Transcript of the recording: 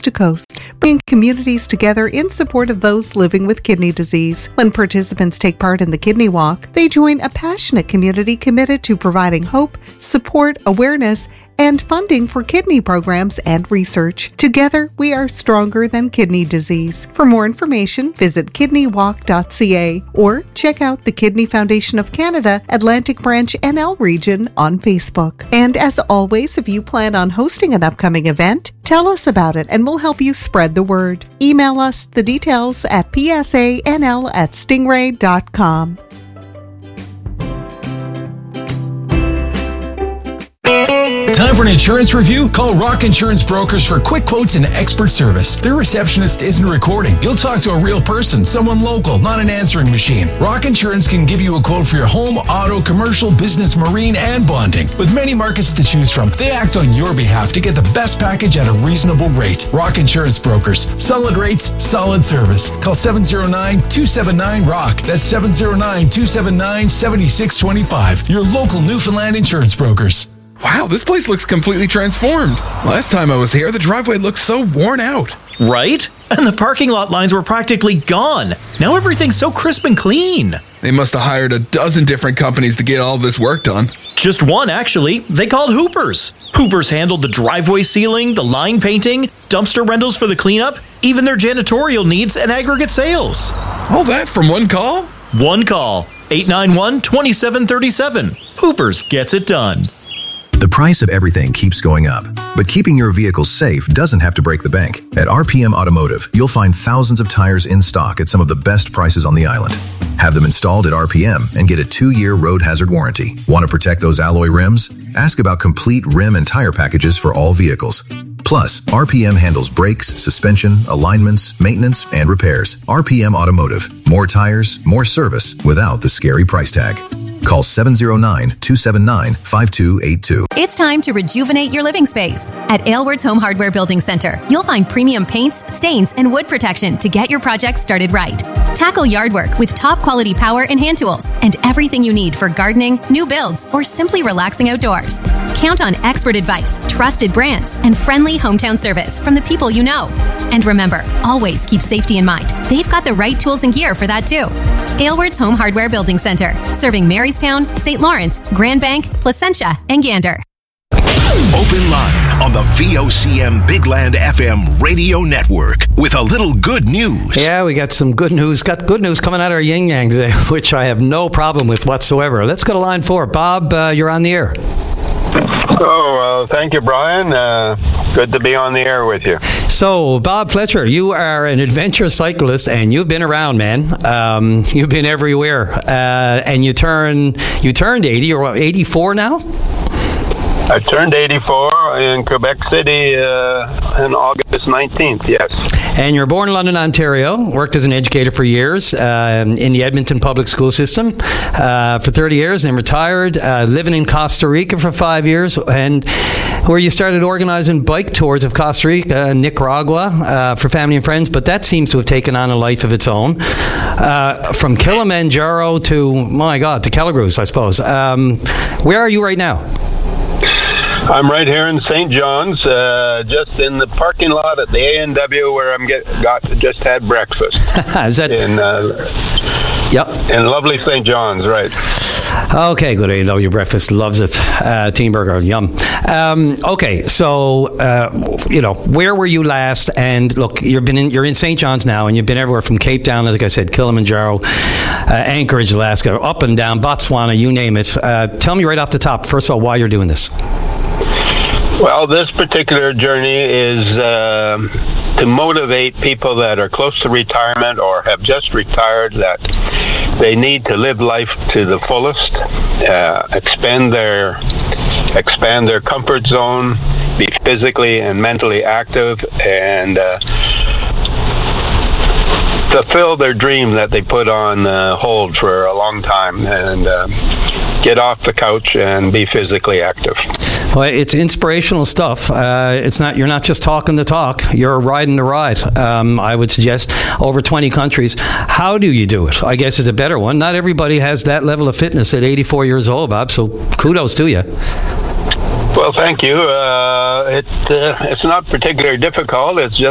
to coast, bringing communities together in support of those living with kidney disease. When participants take part in the Kidney Walk, they join a passionate community committed to providing hope, support, awareness, and funding for kidney programs and research. Together, we are stronger than kidney disease. For more information, visit kidneywalk.ca or check out the Kidney Foundation of Canada Atlantic Branch NL region on Facebook. And as always, if you plan on hosting an upcoming event, tell us about it and we'll help you spread the word. Email us the details at psanl@stingray.com. Time for an insurance review? Call Rock Insurance Brokers for quick quotes and expert service. Their receptionist isn't recording. You'll talk to a real person, someone local, not an answering machine. Rock Insurance can give you a quote for your home, auto, commercial, business, marine, and bonding. With many markets to choose from, they act on your behalf to get the best package at a reasonable rate. Rock Insurance Brokers. Solid rates, solid service. Call 709-279-ROCK. That's 709-279-7625. Your local Newfoundland insurance brokers. Wow, this place looks completely transformed. Last time I was here, the driveway looked so worn out. Right? And the parking lot lines were practically gone. Now everything's so crisp and clean. They must have hired a dozen different companies to get all this work done. Just one, actually. They called Hoopers. Hoopers handled the driveway sealing, the line painting, dumpster rentals for the cleanup, even their janitorial needs and aggregate sales. All that from one call? One call. 891-2737. Hoopers gets it done. The price of everything keeps going up, but keeping your vehicle safe doesn't have to break the bank. At RPM Automotive, you'll find thousands of tires in stock at some of the best prices on the island. Have them installed at RPM and get a 2-year road hazard warranty. Want to protect those alloy rims? Ask about complete rim and tire packages for all vehicles. Plus, RPM handles brakes, suspension, alignments, maintenance, and repairs. RPM Automotive. More tires, more service without the scary price tag. Call 709-279-5282. It's time to rejuvenate your living space. At Aylward's Home Hardware Building Center, you'll find premium paints, stains, and wood protection to get your project started right. Tackle yard work with top quality power and hand tools and everything you need for gardening, new builds, or simply relaxing outdoors. Count on expert advice, trusted brands, and friendly hometown service from the people you know. And remember, always keep safety in mind. They've got the right tools and gear for that too. Aylward's Home Hardware Building Center, serving Marystown, St. Lawrence, Grand Bank, Placentia, and Gander. Open line on the VOCM Big Land FM radio network with a little good news. Yeah, we got some good news. Got good news coming out of our yin yang today, which I have no problem with whatsoever. Let's go to line 4. Bob, you're on the air. Thank you, Brian. Good to be on the air with you. So, Bob Fletcher, you are an adventure cyclist, and you've been around, man. You've been everywhere, and you turned 80 or 84 now. I turned 84 in Quebec City on August 19th, yes. And you're born in London, Ontario, worked as an educator for years in the Edmonton public school system for 30 years, and retired, living in Costa Rica for 5 years, and where you started organizing bike tours of Costa Rica, Nicaragua, for family and friends, but that seems to have taken on a life of its own. From Kilimanjaro to, my God, to Calagurus, I suppose. Where are you right now? I'm right here in St. John's, just in the parking lot at the A&W where I'm just had breakfast. Is that in lovely St. John's, right? Okay, good. A&W breakfast, loves it. Team burger, yum. Okay, so where were you last? And look, you're in St. John's now, and you've been everywhere from Cape Town, like I said, Kilimanjaro, Anchorage, Alaska, up and down, Botswana, you name it. Tell me right off the top, first of all, why you're doing this. Well, this particular journey is to motivate people that are close to retirement or have just retired, that they need to live life to the fullest, expand their comfort zone, be physically and mentally active, and fulfill their dream that they put on hold for a long time, and get off the couch and be physically active. Well, it's inspirational stuff. You're not just talking the talk, you're riding the ride. I would suggest over 20 countries. How do you do it? I guess it's a better one. Not everybody has that level of fitness at 84 years old, Bob, so kudos to you. Well, thank you. It's not particularly difficult. It's just